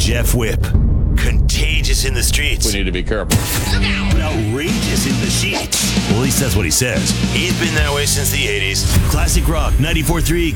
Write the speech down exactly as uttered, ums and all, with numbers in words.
Jeff Whip. Contagious in the streets. We need to be careful. But outrageous in the sheets. Well, at least that's what he says. He's been that way since the eighties. Classic Rock ninety-four point three